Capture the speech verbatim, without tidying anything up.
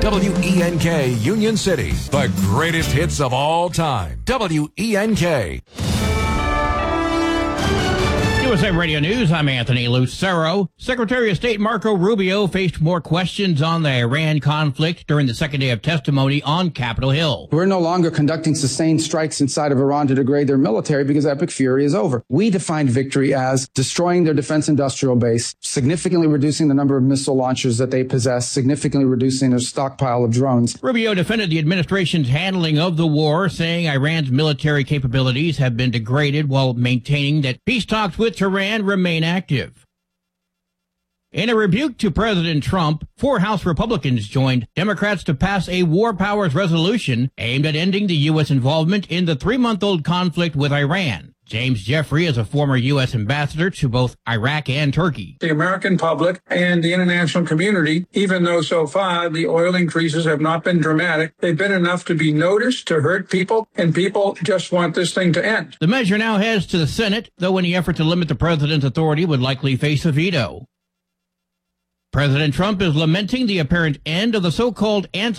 W E N K Union City, the greatest hits of all time. W E N K. U S A Radio News, I'm Anthony Lucero. Secretary of State Marco Rubio faced more questions on the Iran conflict during the second day of testimony on Capitol Hill. We're no longer conducting sustained strikes inside of Iran to degrade their military because epic fury is over. We defined victory as destroying their defense industrial base, significantly reducing the number of missile launchers that they possess, significantly reducing their stockpile of drones. Rubio defended the administration's handling of the war, saying Iran's military capabilities have been degraded while maintaining that peace talks with Tehran remain active. In a rebuke to President Trump, four House Republicans joined Democrats to pass a war powers resolution aimed at ending the U S involvement in the three-month-old conflict with Iran. James Jeffrey is a former U S ambassador to both Iraq and Turkey. The American public and the international community, even though so far the oil increases have not been dramatic, they've been enough to be noticed, to hurt people, and people just want this thing to end. The measure now heads to the Senate, though any effort to limit the president's authority would likely face a veto. President Trump is lamenting the apparent end of the so-called anti